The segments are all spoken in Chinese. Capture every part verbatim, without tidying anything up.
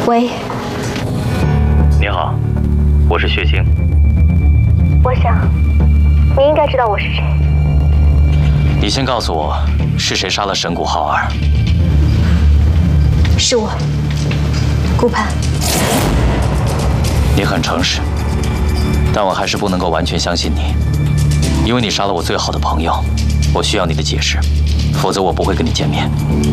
喂， 你好，我是血星。 我想你应该知道我是谁。 你先告诉我，是谁杀了神谷浩二？ 是我，顾盼。 你很诚实，但我还是不能够完全相信你，因为你杀了我最好的朋友，我需要你的解释，否则我不会跟你见面。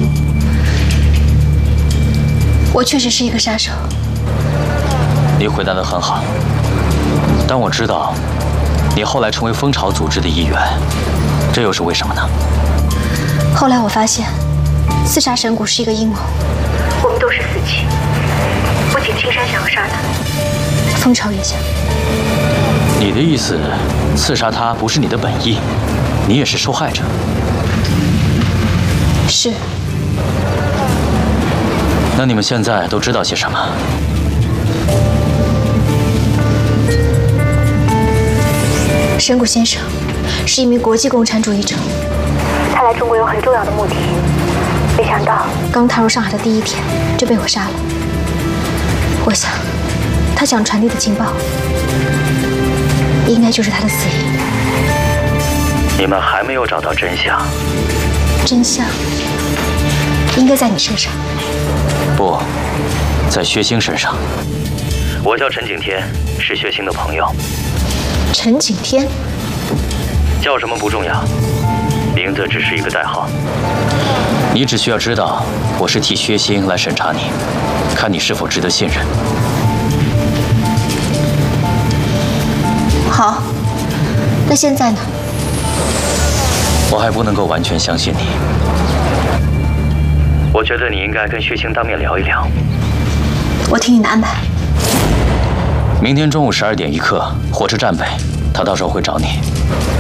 我确实是一个杀手。 你回答得很好，但我知道，你后来成为蜂巢组织的一员，这又是为什么呢？ 后来我发现，刺杀神谷是一个阴谋。我们都是死棋，不仅青山想要杀他，蜂巢也想。 你的意思，刺杀他不是你的本意，你也是受害者？ 是。 那你们现在都知道些什么？ 神谷先生是一名国际共产主义者，他来中国有很重要的目的，没想到刚踏入上海的第一天就被我杀了。我想，他想传递的情报，应该就是他的死因。 你们还没有找到真相？ 真相应该在你身上。 不，在薛星身上。我叫陈景天，是薛星的朋友。 陈景天？ 叫什么不重要，名字只是一个代号。你只需要知道，我是替薛星来审查你，看你是否值得信任。 好，那现在呢？ 我还不能够完全相信你。我觉得你应该跟薛星当面聊一聊。 我听你的安排。 明天中午十二点一刻，火车站北，他到时候会找你。